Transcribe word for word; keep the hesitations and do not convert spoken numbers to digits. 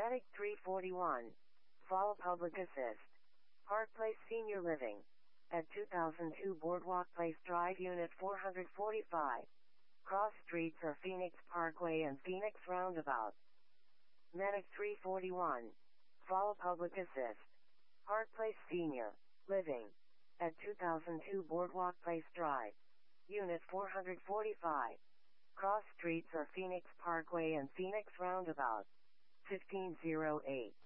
Medic three forty-one. Fall Public Assist. Park Place Senior Living. At two thousand two Boardwalk Place Drive, Unit four forty-five. Cross streets are Phoenix Parkway and Phoenix Roundabout. Medic three forty-one. Fall Public Assist. Park Place Senior Living. At two thousand two Boardwalk Place Drive. Unit four forty-five. Cross streets are Phoenix Parkway and Phoenix Roundabout. fifteen oh eight.